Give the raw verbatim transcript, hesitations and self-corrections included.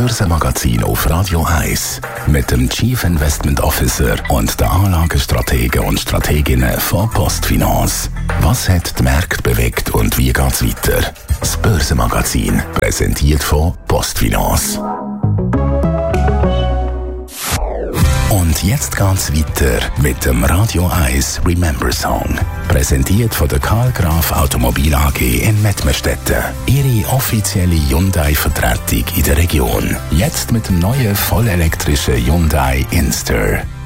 Börsenmagazin auf Radio eins mit dem Chief Investment Officer und den Anlagestrategen und Strateginnen von Postfinance. Was hat die Märkte bewegt und wie geht's weiter? Das Börsenmagazin, präsentiert von Postfinance. Und jetzt geht's weiter mit dem Radio eins Remember Song. Präsentiert von der Karl Graf Automobil A G in Mettmerstetten. Ihre offizielle Hyundai-Vertretung in der Region. Jetzt mit dem neuen vollelektrischen Hyundai Inster.